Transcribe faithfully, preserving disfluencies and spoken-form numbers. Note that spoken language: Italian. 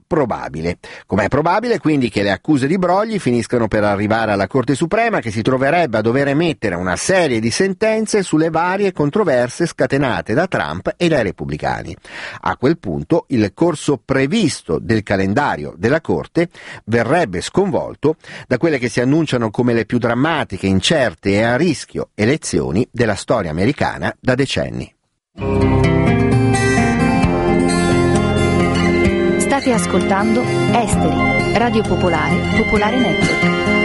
probabile. Com'è probabile quindi che le accuse di brogli finiscano per arrivare alla Corte Suprema, che si troverebbe a dover emettere una serie di sentenze sulle varie controversie scatenate da Trump e dai repubblicani. A quel punto il corso previsto del calendario della Corte verrebbe sconvolto da quelle che si annunciano come le più drammatiche, incerte e a rischio elezioni della storia americana da decenni. State ascoltando Esteri, Radio Popolare, Popolare Network.